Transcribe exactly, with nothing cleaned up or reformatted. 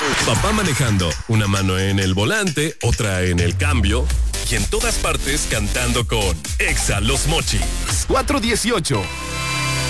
Papá manejando, una mano en el volante, otra en el cambio, y en todas partes cantando con Exa Los Mochis. cuatro dieciocho.